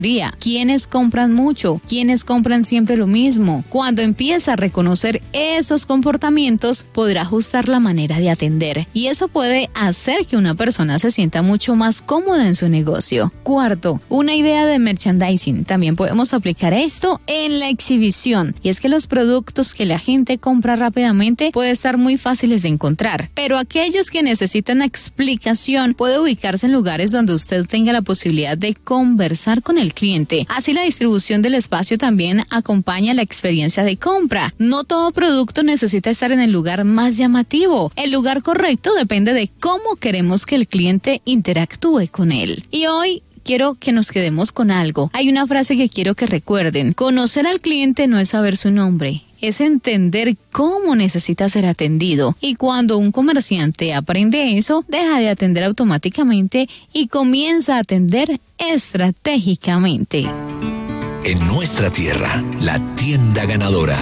¿Quiénes compran mucho? ¿Quiénes compran siempre lo mismo? Cuando empieza a reconocer esos comportamientos, podrá ajustar la manera de atender. Y eso puede hacer que una persona se sienta mucho más cómoda en su negocio. Cuarto, una idea de merchandising. También podemos aplicar esto en la exhibición. Y es que los productos que la gente compra rápidamente pueden estar muy fáciles de encontrar. Pero aquellos que necesitan explicación puede ubicarse en lugares donde usted tenga la posibilidad de conversar con el cliente. Así la distribución del espacio también acompaña la experiencia de compra. No todo producto necesita estar en el lugar más llamativo. El lugar correcto depende de cómo queremos que el cliente interactúe con él. Y hoy quiero que nos quedemos con algo. Hay una frase que quiero que recuerden. Conocer al cliente no es saber su nombre, es entender cómo necesita ser atendido. Y cuando un comerciante aprende eso, deja de atender automáticamente y comienza a atender estratégicamente. En nuestra tierra, la tienda ganadora.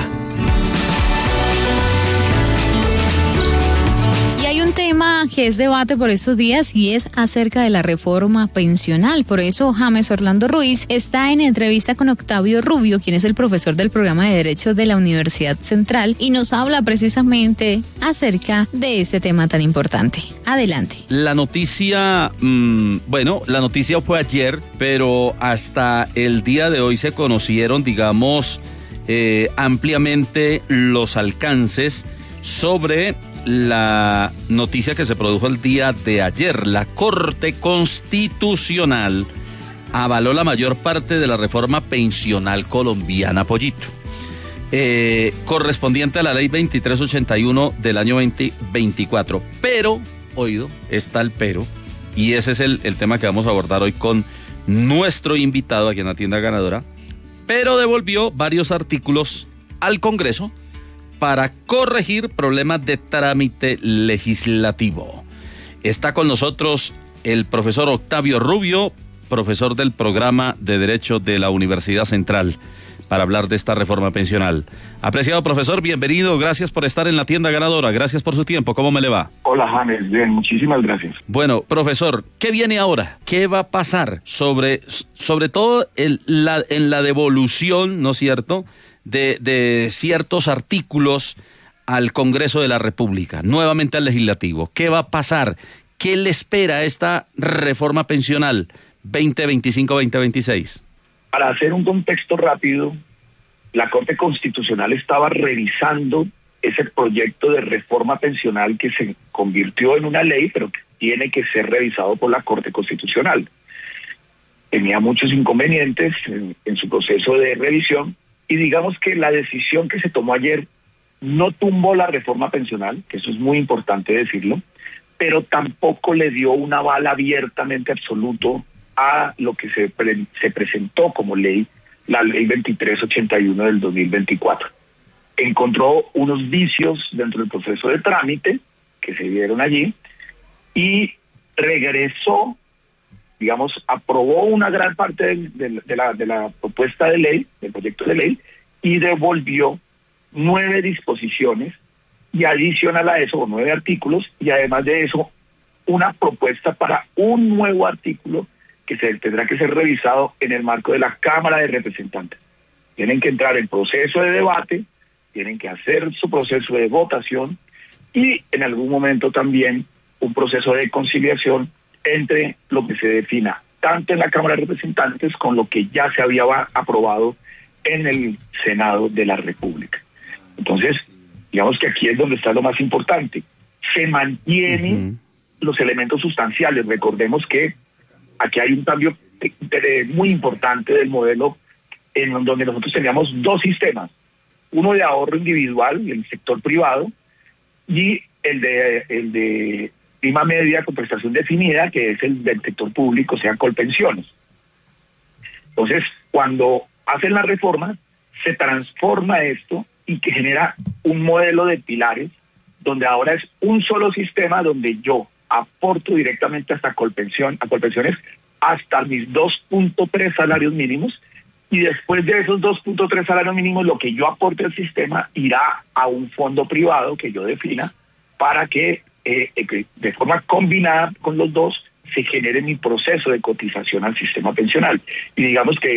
Hay un tema que es debate por estos días y es acerca de la reforma pensional. Por eso James Orlando Ruiz está en entrevista con Octavio Rubio, quien es el profesor del programa de Derecho de la Universidad Central, y nos habla precisamente acerca de este tema tan importante. Adelante. La noticia, la noticia fue ayer, pero hasta el día de hoy se conocieron, ampliamente los alcances sobre la noticia que se produjo el día de ayer. La Corte Constitucional avaló la mayor parte de la reforma pensional colombiana, Pollito, correspondiente a la ley 2381 del año 2024. Pero, oído, está el pero, y ese es el tema que vamos a abordar hoy con nuestro invitado aquí en la tienda ganadora. Pero devolvió varios artículos al Congreso para corregir problemas de trámite legislativo. Está con nosotros el profesor Octavio Rubio, profesor del programa de Derecho de la Universidad Central, para hablar de esta reforma pensional. Apreciado profesor, bienvenido, gracias por estar en la tienda ganadora, gracias por su tiempo, ¿cómo me le va? Hola James, bien, muchísimas gracias. Bueno, profesor, ¿qué viene ahora? ¿Qué va a pasar sobre todo en la devolución, ¿no es cierto?, de ciertos artículos al Congreso de la República, nuevamente al Legislativo? ¿Qué va a pasar? ¿Qué le espera a esta reforma pensional 2025-2026? Para hacer un contexto rápido, la Corte Constitucional estaba revisando ese proyecto de reforma pensional que se convirtió en una ley, pero que tiene que ser revisado por la Corte Constitucional. Tenía muchos inconvenientes en su proceso de revisión, y digamos que la decisión que se tomó ayer no tumbó la reforma pensional, que eso es muy importante decirlo, pero tampoco le dio un aval abiertamente absoluto a lo que se presentó como ley, la ley 2381 del 2024. Encontró unos vicios dentro del proceso de trámite que se dieron allí y regresó, aprobó una gran parte de la propuesta de ley, del proyecto de ley, y devolvió 9 disposiciones y adicional a eso, 9 artículos, y además de eso, una propuesta para un nuevo artículo que tendrá que ser revisado en el marco de la Cámara de Representantes. Tienen que entrar en proceso de debate, tienen que hacer su proceso de votación y en algún momento también un proceso de conciliación entre lo que se defina tanto en la Cámara de Representantes con lo que ya se había aprobado en el Senado de la República. Entonces, digamos que aquí es donde está lo más importante. Se mantienen los elementos sustanciales. Recordemos que aquí hay un cambio muy importante del modelo en donde nosotros teníamos 2 sistemas, uno de ahorro individual, el sector privado, y el de prima media con prestación definida, que es el del sector público, o sea, Colpensiones. Entonces, cuando hacen la reforma, se transforma esto y que genera un modelo de pilares, donde ahora es un solo sistema donde yo aporto directamente a Colpensiones hasta mis 2.3 salarios mínimos, y después de esos 2.3 salarios mínimos lo que yo aporte al sistema irá a un fondo privado que yo defina para que de forma combinada con los dos se genere mi proceso de cotización al sistema pensional. Y digamos que